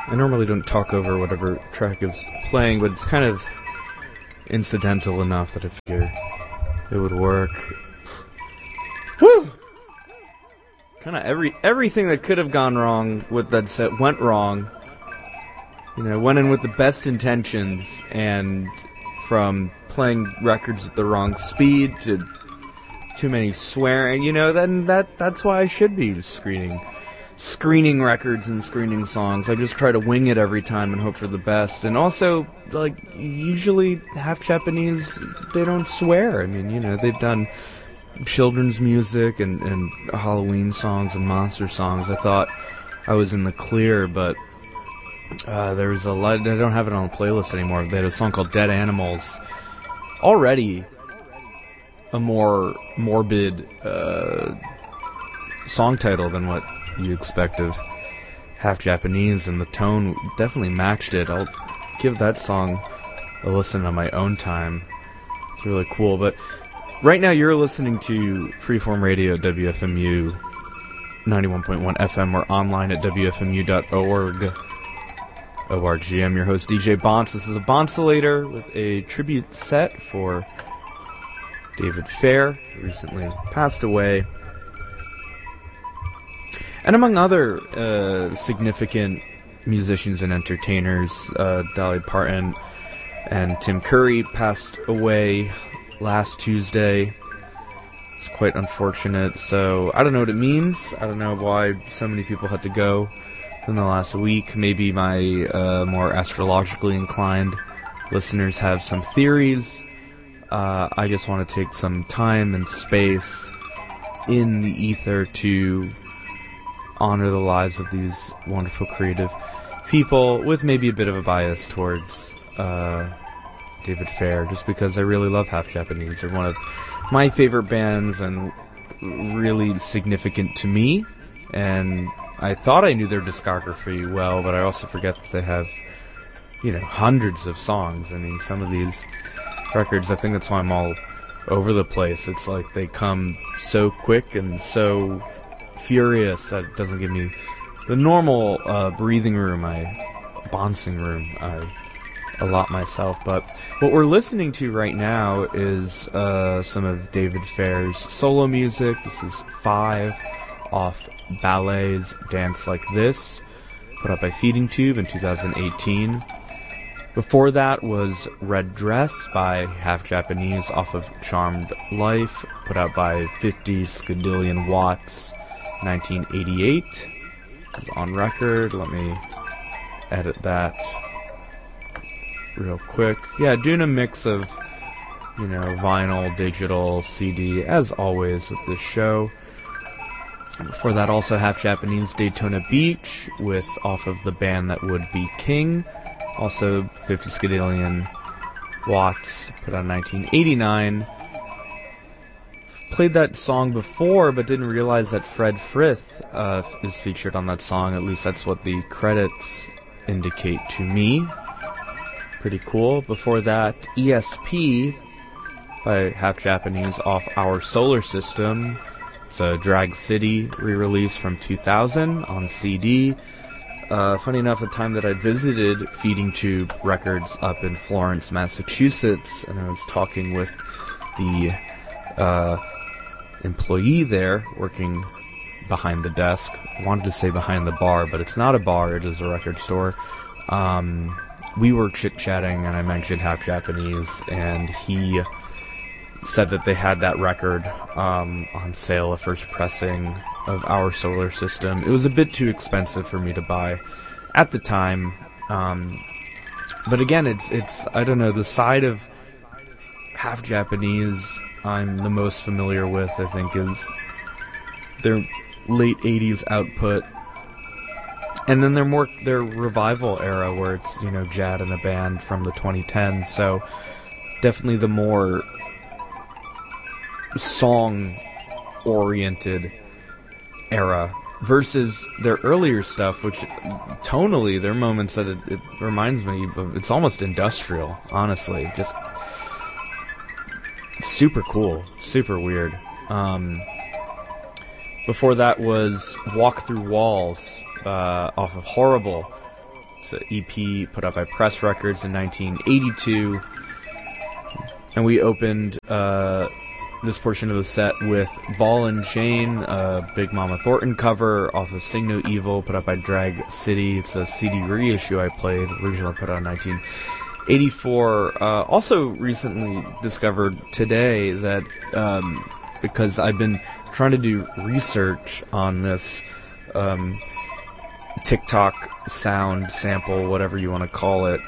I normally don't talk over whatever track is playing, but it's kind of incidental enough that I figure it would work. Woo! Kind of everything that could have gone wrong with that set went wrong. You know, went in with the best intentions, and from playing records at the wrong speed to too many swearing, you know, then that's why I should be screening records and screening songs. I just try to wing it every time and hope for the best. And also, like, usually half Japanese, they don't swear. I mean, you know, they've done children's music and Halloween songs and monster songs. I thought I was in the clear, but there was a lot. I don't have it on the playlist anymore. They had a song called Dead Animals. Already a more morbid song title than what you expect of half Japanese, and the tone definitely matched it. I'll give that song a listen on my own time. It's really cool. But right now you're listening to Freeform Radio at WFMU 91.1 FM or online at WFMU.org. I'm your host, DJ Bonce. This is a Boncelator with a tribute set for David Fair, who recently passed away. And among other significant musicians and entertainers, Dolly Parton and Tim Curry passed away last Tuesday. It's quite unfortunate. So I don't know what it means. I don't know why so many people had to go in the last week. Maybe my more astrologically inclined listeners have some theories. I just want to take some time and space in the ether to honor the lives of these wonderful creative people, with maybe a bit of a bias towards David Fair, just because I really love Half Japanese. They're one of my favorite bands and really significant to me, and I thought I knew their discography well, but I also forget that they have, you know, hundreds of songs. I mean, some of these records, I think that's why I'm all over the place. It's like they come so quick and so furious that it doesn't give me the normal breathing room, bouncing room I allot myself. But what we're listening to right now is some of David Fair's solo music. This is 5 off Ballet's Dance Like This, put out by Feeding Tube in 2018. Before that was Red Dress by Half Japanese off of Charmed Life, put out by 50 Skadillion Watts, 1988. It's on record. Let me edit that real quick. Yeah, doing a mix of, you know, vinyl, digital, CD, as always with this show. Before that, also Half Japanese Daytona Beach with off of the band that would be King. Also 50 Skadillion Watts, put out in 1989. Played that song before, but didn't realize that Fred Frith is featured on that song. At least that's what the credits indicate to me. Pretty cool. Before that, ESP by Half Japanese off Our Solar System. It's a Drag City re-release from 2000 on CD. Funny enough, the time that I visited Feeding Tube Records up in Florence, Massachusetts, and I was talking with the employee there working behind the desk. I wanted to say behind the bar, but it's not a bar, it is a record store. We were chit-chatting, and I mentioned Half Japanese, and he said that they had that record on sale, a first pressing of Our Solar System. It was a bit too expensive for me to buy at the time, but again, it's I don't know, the side of Half Japanese I'm the most familiar with, I think, is their late 80s output, and then their revival era where it's, you know, Jad and a band from the 2010s, so definitely the more song-oriented era versus their earlier stuff, which tonally, there are moments that it reminds me of, it's almost industrial, honestly, just super cool, super weird. Before that was Walk Through Walls off of Horrible, It's an EP put out by Press Records in 1982. And we opened this portion of the set with Ball and Chain, a Big Mama Thornton cover off of Sing No Evil, put out by Drag City. It's a CD reissue I played, originally put out in 1984. Also recently discovered today that, because I've been trying to do research on this TikTok sound sample, whatever you want to call it,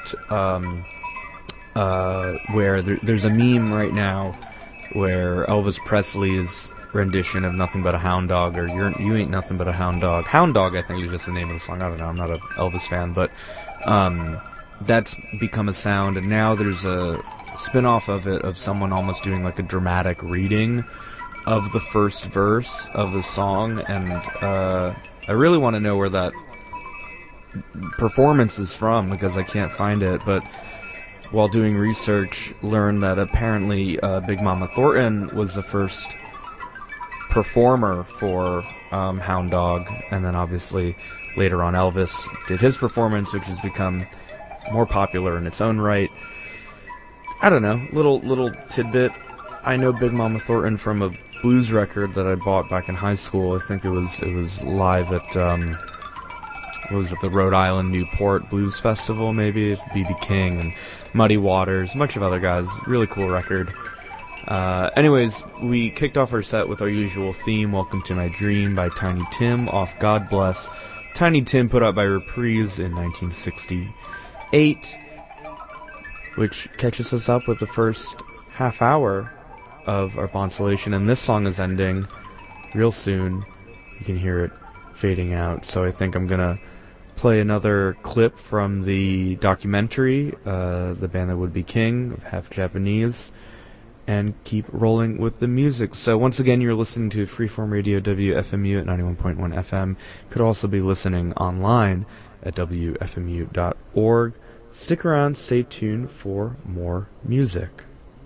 where there's a meme right now where Elvis Presley's rendition of Nothing But a Hound Dog, or You Ain't Nothing But a Hound Dog. Hound Dog, I think, is just the name of the song. I don't know, I'm not an Elvis fan, but that's become a sound, and now there's a spin-off of it of someone almost doing like a dramatic reading of the first verse of the song, and I really want to know where that performance is from, because I can't find it, but while doing research, learned that apparently Big Mama Thornton was the first performer for Hound Dog, and then obviously later on Elvis did his performance, which has become more popular in its own right. I don't know, little tidbit. I know Big Mama Thornton from a blues record that I bought back in high school. I think it was live at the Rhode Island Newport Blues Festival, maybe. B.B. King and Muddy Waters, a bunch of other guys. Really cool record. Anyways, we kicked off our set with our usual theme, Welcome to My Dream by Tiny Tim off God Bless. Tiny Tim put out by Reprise in 1968, which catches us up with the first half hour of our Bonsolation, and this song is ending real soon. You can hear it fading out, so I think I'm gonna play another clip from the documentary, The Band That Would Be King, of Half Japanese, and keep rolling with the music. So once again, you're listening to Freeform Radio WFMU at 91.1 FM. Could also be listening online at WFMU.org. Stick around, stay tuned for more music.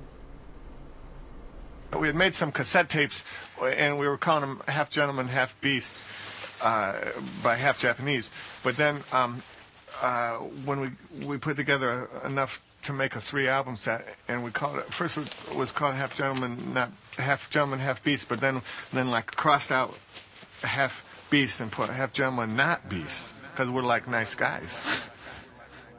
We had made some cassette tapes, and we were calling them Half Gentleman, Half Beast, by Half Japanese. But then when we put together enough to make a 3-album set, and we called it, first it was called Half Gentleman, Half Beast, but then like crossed out Half Beast and put Half Gentleman, Not Beast, because we're like nice guys.